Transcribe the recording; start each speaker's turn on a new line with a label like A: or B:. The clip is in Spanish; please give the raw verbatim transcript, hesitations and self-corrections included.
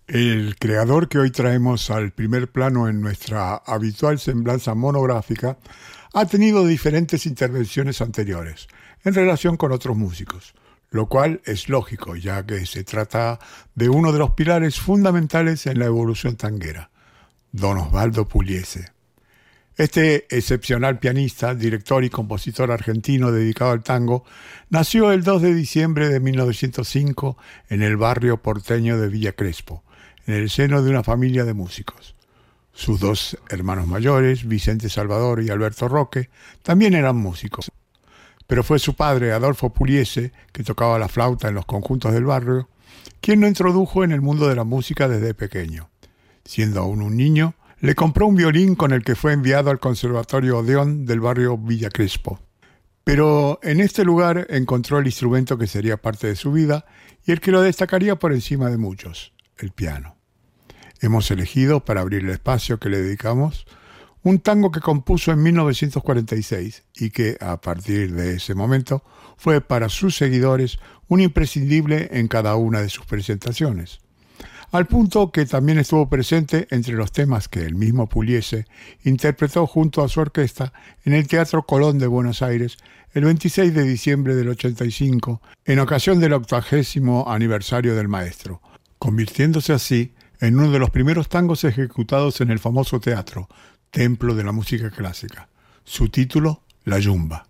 A: El creador que hoy traemos al primer plano en nuestra habitual semblanza monográfica ha tenido diferentes intervenciones anteriores en relación con otros músicos, lo cual es lógico, ya que se trata de uno de los pilares fundamentales en la evolución tanguera, don Osvaldo Pugliese. Este excepcional pianista, director y compositor argentino dedicado al tango, nació el dos de diciembre de mil novecientos cinco en el barrio porteño de Villa Crespo, en el seno de una familia de músicos. Sus dos hermanos mayores, Vicente Salvador y Alberto Roque, también eran músicos. Pero fue su padre, Adolfo Pugliese, que tocaba la flauta en los conjuntos del barrio, quien lo introdujo en el mundo de la música desde pequeño. Siendo aún un niño, le compró un violín con el que fue enviado al Conservatorio Odeón del barrio Villa Crespo. Pero en este lugar encontró el instrumento que sería parte de su vida y el que lo destacaría por encima de muchos, el piano. Hemos elegido, para abrir el espacio que le dedicamos, un tango que compuso en mil novecientos cuarenta y seis y que, a partir de ese momento, fue para sus seguidores un imprescindible en cada una de sus presentaciones. Al punto que también estuvo presente entre los temas que el mismo Pugliese interpretó junto a su orquesta en el Teatro Colón de Buenos Aires el veintiséis de diciembre del ochenta y cinco, en ocasión del octagésimo aniversario del maestro, convirtiéndose así en uno de los primeros tangos ejecutados en el famoso teatro, templo de la música clásica. Su título, La Yumba.